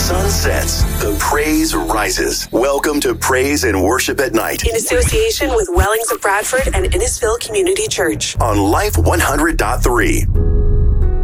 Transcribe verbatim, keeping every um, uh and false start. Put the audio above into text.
sun sets, the praise rises. Welcome to Praise and Worship at Night. In association with Wellings of Bradford and Innisfil Community Church. On Life one hundred point three.